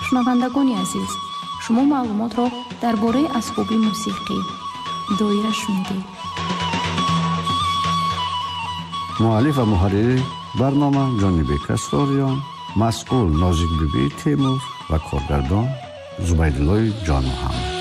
шунавандагони азиз, шумо маълумотро дар бораи асбоби мусиқӣ доира шунидед. муаллиф ва муҳаррири барнома ҷонибек асрориён, масъул нозикбибӣ Темур ва коргардон Зубайдуллои ҷоноҳам.